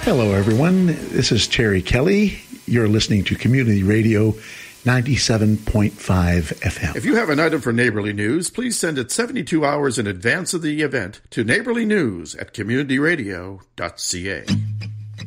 Hello, everyone. This is Terry Kelly. You're listening to Community Radio 97.5 FM. If you have an item for Neighborly News, please send it 72 hours in advance of the event to neighborlynews@communityradio.ca.